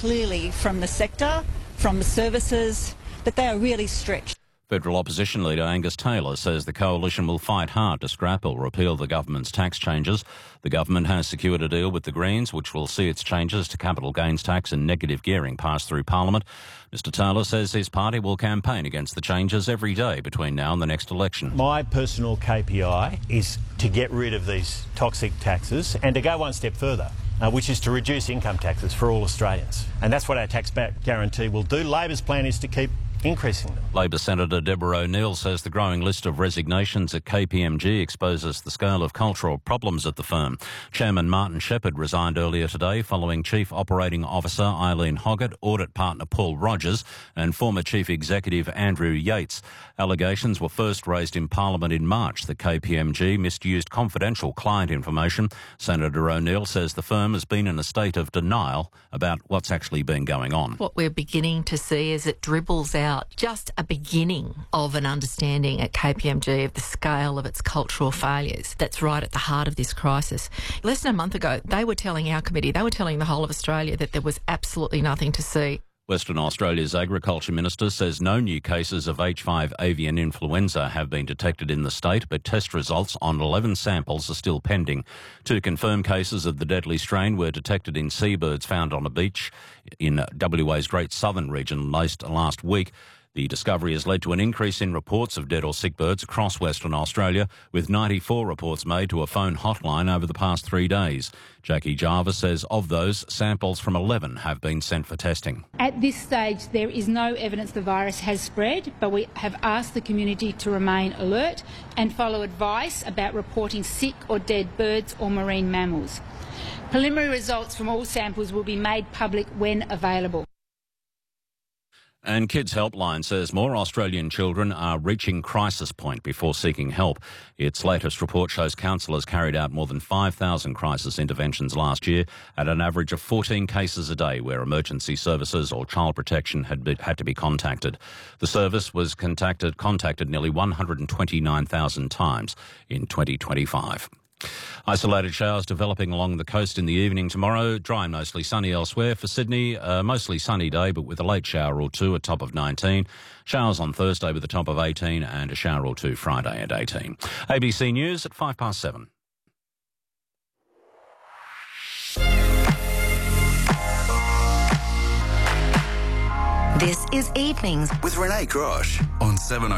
clearly from the sector, from the services, that they are really stretched. Federal opposition leader Angus Taylor says the coalition will fight hard to scrap or repeal the government's tax changes. The government has secured a deal with the Greens, which will see its changes to capital gains tax and negative gearing pass through Parliament. Mr Taylor says his party will campaign against the changes every day between now and the next election. My personal KPI is to get rid of these toxic taxes and to go one step further, which is to reduce income taxes for all Australians. And that's what our tax-back guarantee will do. Labor's plan is to keep increasing them. Labor Senator Deborah O'Neill says the growing list of resignations at KPMG exposes the scale of cultural problems at the firm. Chairman Martin Shepherd resigned earlier today following Chief Operating Officer Eileen Hoggett, Audit Partner Paul Rogers and former Chief Executive Andrew Yates. Allegations were first raised in Parliament in March that KPMG misused confidential client information. Senator O'Neill says the firm has been in a state of denial about what's actually been going on. What we're beginning to see is it dribbles out just a beginning of an understanding at KPMG of the scale of its cultural failures. That's right at the heart of this crisis. Less than a month ago, they were telling our committee, they were telling the whole of Australia that there was absolutely nothing to see. Western Australia's Agriculture Minister says no new cases of H5 avian influenza have been detected in the state, but test results on 11 samples are still pending. 2 confirmed cases of the deadly strain were detected in seabirds found on a beach in WA's Great Southern region last week. The discovery has led to an increase in reports of dead or sick birds across Western Australia, with 94 reports made to a phone hotline over the past 3 days. Jackie Jarvis says of those, samples from 11 have been sent for testing. At this stage, there is no evidence the virus has spread, but we have asked the community to remain alert and follow advice about reporting sick or dead birds or marine mammals. Preliminary results from all samples will be made public when available. And Kids Helpline says more Australian children are reaching crisis point before seeking help. Its latest report shows counsellors carried out more than 5,000 crisis interventions last year at an average of 14 cases a day where emergency services or child protection had to be contacted. The service was contacted nearly 129,000 times in 2025. Isolated showers developing along the coast in the evening tomorrow. Dry and mostly sunny elsewhere. For Sydney, a mostly sunny day, but with a late shower or two, a top of 19. Showers on Thursday with a top of 18 and a shower or two Friday at 18. ABC News at 7:05. This is Evenings with Renee Grosh on 7